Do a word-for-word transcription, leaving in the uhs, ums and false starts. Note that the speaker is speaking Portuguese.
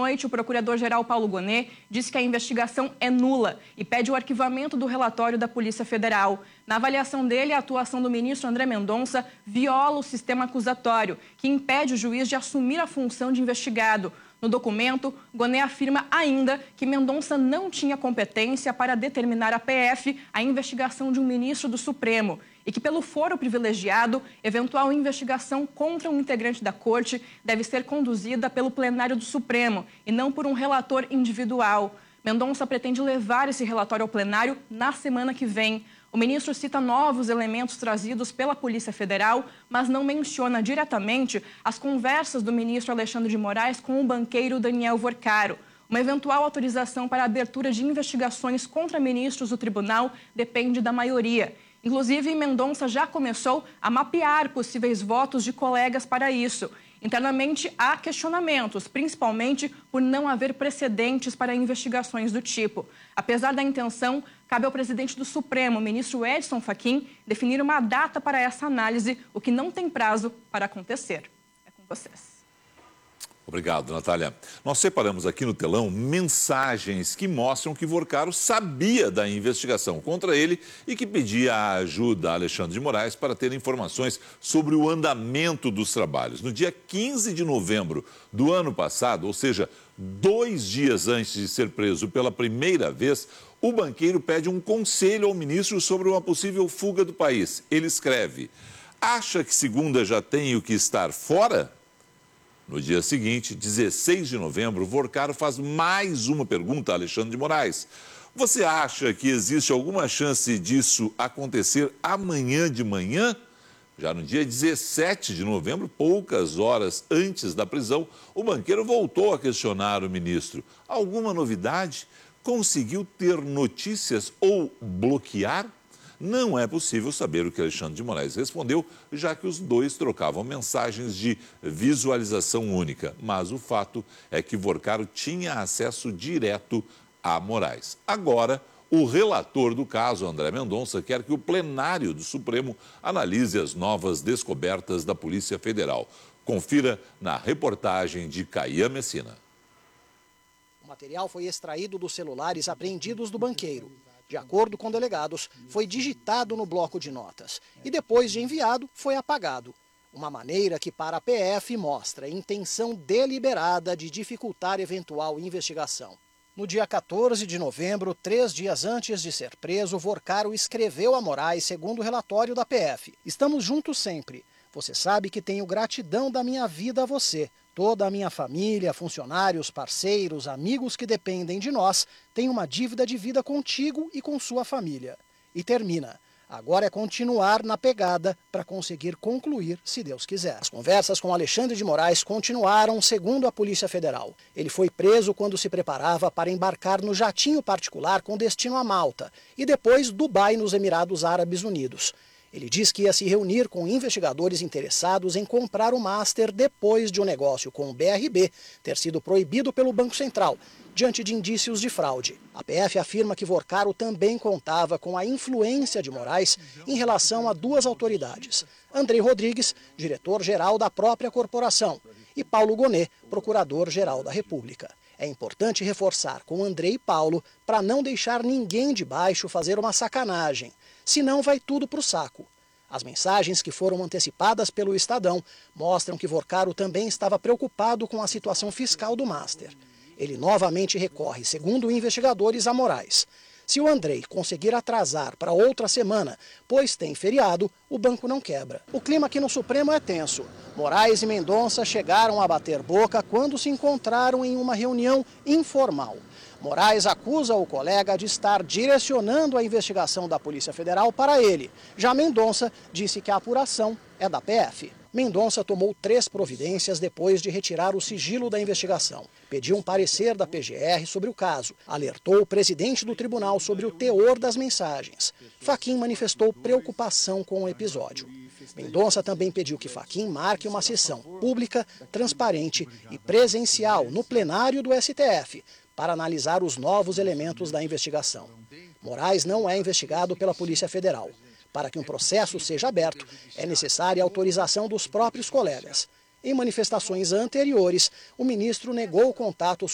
noite, o procurador-geral Paulo Gonet disse que a investigação é nula e pede o arquivamento do relatório da Polícia Federal. Na avaliação dele, a atuação do ministro André Mendonça viola o sistema acusatório, que impede o juiz de assumir a função de investigado. No documento, Gonet afirma ainda que Mendonça não tinha competência para determinar à P F a investigação de um ministro do Supremo e que, pelo foro privilegiado, eventual investigação contra um integrante da Corte deve ser conduzida pelo plenário do Supremo e não por um relator individual. Mendonça pretende levar esse relatório ao plenário na semana que vem. O ministro cita novos elementos trazidos pela Polícia Federal, mas não menciona diretamente as conversas do ministro Alexandre de Moraes com o banqueiro Daniel Vorcaro. Uma eventual autorização para a abertura de investigações contra ministros do tribunal depende da maioria. Inclusive, Mendonça já começou a mapear possíveis votos de colegas para isso. Internamente, há questionamentos, principalmente por não haver precedentes para investigações do tipo. Apesar da intenção, cabe ao presidente do Supremo, ministro Edson Fachin, definir uma data para essa análise, o que não tem prazo para acontecer. É com vocês. Obrigado, Natália. Nós separamos aqui no telão mensagens que mostram que Vorcaro sabia da investigação contra ele e que pedia a ajuda a Alexandre de Moraes para ter informações sobre o andamento dos trabalhos. No dia quinze de novembro do ano passado, ou seja, dois dias antes de ser preso pela primeira vez, o banqueiro pede um conselho ao ministro sobre uma possível fuga do país. Ele escreve: acha que segunda já tenho que estar fora? No dia seguinte, dezesseis de novembro, Vorcaro faz mais uma pergunta a Alexandre de Moraes. Você acha que existe alguma chance disso acontecer amanhã de manhã? Já no dia dezessete de novembro, poucas horas antes da prisão, o banqueiro voltou a questionar o ministro. Alguma novidade? Conseguiu ter notícias ou bloquear? Não é possível saber o que Alexandre de Moraes respondeu, já que os dois trocavam mensagens de visualização única. Mas o fato é que Vorcaro tinha acesso direto a Moraes. Agora, o relator do caso, André Mendonça, quer que o plenário do Supremo analise as novas descobertas da Polícia Federal. Confira na reportagem de Caian Messina. O material foi extraído dos celulares apreendidos do banqueiro. De acordo com delegados, foi digitado no bloco de notas e depois de enviado foi apagado. Uma maneira que para a P F mostra intenção deliberada de dificultar eventual investigação. No dia quatorze de novembro, três dias antes de ser preso, Vorcaro escreveu a Moraes segundo o relatório da P F. Estamos juntos sempre. Você sabe que tenho gratidão da minha vida a você. Toda a minha família, funcionários, parceiros, amigos que dependem de nós, têm uma dívida de vida contigo e com sua família. E termina. Agora é continuar na pegada para conseguir concluir, se Deus quiser. As conversas com Alexandre de Moraes continuaram, segundo a Polícia Federal. Ele foi preso quando se preparava para embarcar no jatinho particular com destino a Malta e depois Dubai, nos Emirados Árabes Unidos. Ele diz que ia se reunir com investigadores interessados em comprar o Master depois de um negócio com o B R B ter sido proibido pelo Banco Central, diante de indícios de fraude. A P F afirma que Vorcaro também contava com a influência de Moraes em relação a duas autoridades: Andrei Rodrigues, diretor-geral da própria corporação, e Paulo Gonet, procurador-geral da República. É importante reforçar com Andrei e Paulo para não deixar ninguém de baixo fazer uma sacanagem. Senão vai tudo para o saco. As mensagens que foram antecipadas pelo Estadão mostram que Vorcaro também estava preocupado com a situação fiscal do Master. Ele novamente recorre, segundo investigadores, a Moraes. Se o Andrei conseguir atrasar para outra semana, pois tem feriado, o banco não quebra. O clima aqui no Supremo é tenso. Moraes e Mendonça chegaram a bater boca quando se encontraram em uma reunião informal. Moraes acusa o colega de estar direcionando a investigação da Polícia Federal para ele. Já Mendonça disse que a apuração é da P F. Mendonça tomou três providências depois de retirar o sigilo da investigação. Pediu um parecer da P G R sobre o caso. Alertou o presidente do tribunal sobre o teor das mensagens. Fachin manifestou preocupação com o episódio. Mendonça também pediu que Fachin marque uma sessão pública, transparente e presencial no plenário do S T F para analisar os novos elementos da investigação. Moraes não é investigado pela Polícia Federal. Para que um processo seja aberto, é necessária a autorização dos próprios colegas. Em manifestações anteriores, o ministro negou contatos